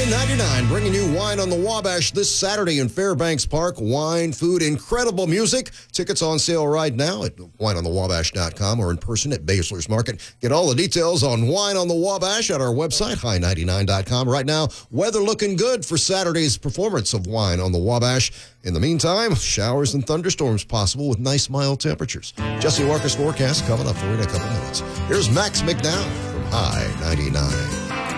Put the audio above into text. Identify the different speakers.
Speaker 1: High 99, bringing you Wine on the Wabash this Saturday in Fairbanks Park. Wine, food, incredible music. Tickets on sale right now at wineonthewabash.com or in person at Basler's Market. Get all the details on Wine on the Wabash at our website, high99.com. Right now, weather looking good for Saturday's performance of Wine on the Wabash. In the meantime, showers and thunderstorms possible with nice mild temperatures. Jesse Walker's forecast coming up for you in a couple minutes. Here's Max McDowell from High 99.